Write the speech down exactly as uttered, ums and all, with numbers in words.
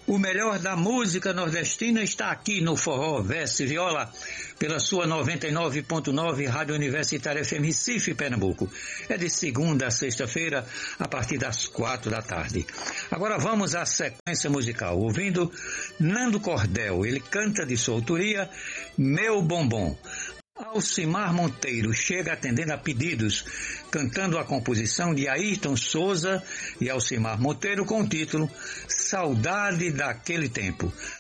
O melhor da música nordestina está aqui no Forró, Verso e Viola, pela sua noventa e nove ponto nove Rádio Universitária F M Recife, Pernambuco. É de segunda a sexta-feira, a partir das quatro da tarde. Agora vamos à sequência musical, ouvindo Nando Cordel. Ele canta de sua autoria Meu Bombom. Alcimar Monteiro chega atendendo a pedidos, cantando a composição de Ayrton Souza e Alcimar Monteiro com o título Saudade daquele Tempo.